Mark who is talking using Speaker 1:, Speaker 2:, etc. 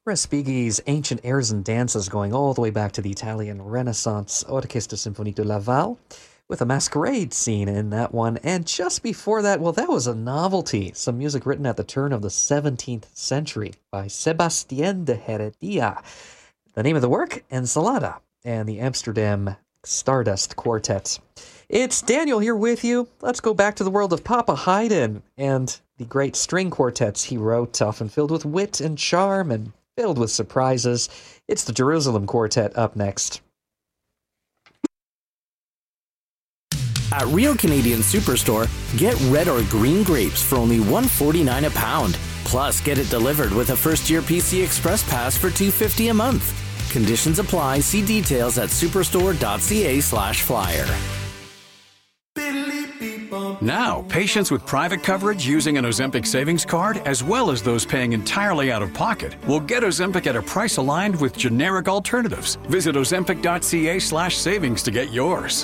Speaker 1: Respighi's ancient airs and dances going all the way back to the Italian Renaissance Orchestra Symphonique de Laval, with a masquerade scene in that one. And just before that, well, that was a novelty. Some music written at the turn of the 17th century by Sebastien de Heredia. The name of the work, Ensalada, and the Amsterdam Stardust Quartet. It's Daniel here with you. Let's go back to the world of Papa Haydn and the great string quartets he wrote, often filled with wit and charm and filled with surprises. It's the Jerusalem Quartet up next.
Speaker 2: At Real Canadian Superstore, get red or green grapes for only $1.49 a pound. Plus, get it delivered with a first-year PC Express Pass for $2.50 a month. Conditions apply. See details at superstore.ca/flyer.
Speaker 3: Now, patients with private coverage using an Ozempic savings card, as well as those paying entirely out of pocket, will get Ozempic at a price aligned with generic alternatives. Visit ozempic.ca/savings to get yours.